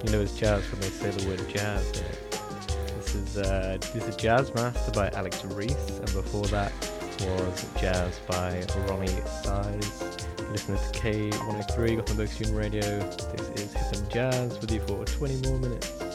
You know it's jazz when they say the word jazz in it. This is Jazz Master by Alex Reese, and before that was Jazz by Ronnie Size. You're listening to K103, Gotham Student Radio. This is Hip and Jazz with you for 20 more minutes.